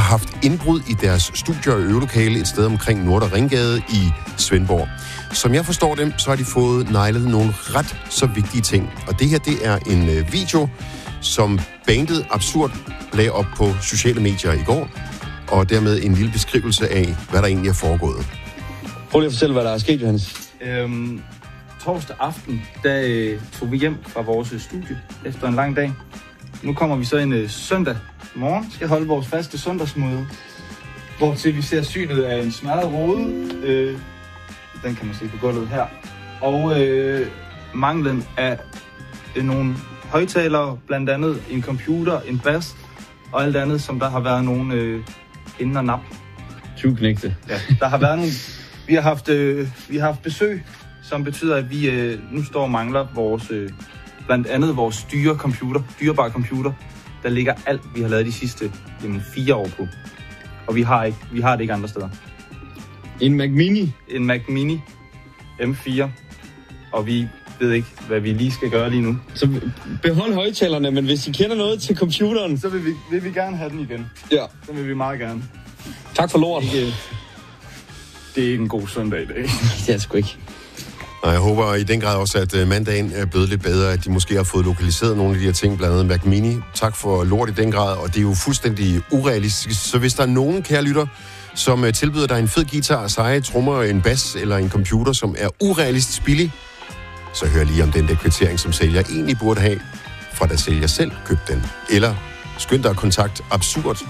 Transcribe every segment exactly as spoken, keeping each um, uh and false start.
haft indbrud i deres studier og øvelokale et sted omkring Nordre Ringgade i Svendborg. Som jeg forstår dem, så har de fået neglet nogle ret så vigtige ting. Og det her, det er en øh, video, som bandet Absurd lagde op på sociale medier i går, og dermed en lille beskrivelse af, hvad der egentlig er foregået. Prøv lige at fortælle, hvad der er sket, Johannes. Øhm, torsdag aften, der øh, tog vi hjem fra vores studie efter en lang dag. Nu kommer vi så en øh, søndag morgen, skal holde vores faste søndagsmøde, hvor til vi ser synet af en smadret rode. Øh, den kan man se på gulvet her. Og øh, manglen af øh, nogle højtalere, blandt andet en computer, en bas og alt andet, som der har været nogle øh, inden og nap. tyve-knægte. Ja, der har været nogle... Vi har haft, øh, vi har haft besøg, som betyder, at vi øh, nu står og mangler vores, øh, blandt andet vores dyre computer, dyrebare computer. Der ligger alt, vi har lavet de sidste jamen, fire år på. Og vi har, ikke, vi har det ikke andre steder. En Mac Mini? En Mac Mini M fire. Og vi ved ikke, hvad vi lige skal gøre lige nu. Så behold højtalerne, men hvis I kender noget til computeren... Så vil vi, vil vi gerne have den igen. Ja. Så vil vi meget gerne. Tak for lort. Ikke, det er ikke en god søndag i dag. Det er sgu ikke. Og jeg håber i den grad også, at mandagen er blevet lidt bedre, at de måske har fået lokaliseret nogle af de her ting, blandt andet Mac Mini. Tak for lort i den grad, og det er jo fuldstændig urealistisk. Så hvis der er nogen, kære lytter, som tilbyder dig en fed guitar, seje trommer, en bas eller en computer, som er urealistisk billig, så hør lige om den der kvittering, som sælger egentlig burde have, fra da sælger selv købte den. Eller skynd dig at kontakte Absurd.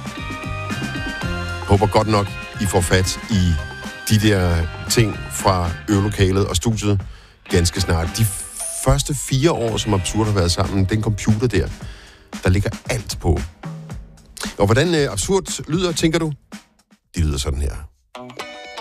Håber godt nok, I får fat i de der ting fra øvelokalet og studiet ganske snart. De første fire år, som Absurd har været sammen, den computer der, der ligger alt på. Og hvordan Absurd lyder, tænker du? De lyder sådan her.